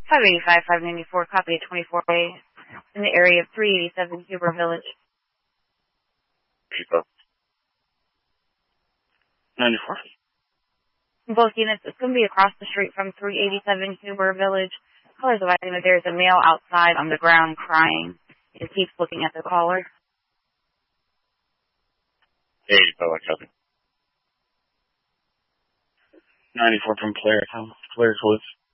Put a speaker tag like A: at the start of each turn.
A: 585, 594, copy 24A in the area of 387 Huber Village.
B: 94.
A: Both units, it's going to be across the street from 387 Huber Village. Callers advising that there's a male outside on the ground crying. He keeps looking at the caller.
B: 85, copy. 94 from Claire Woods.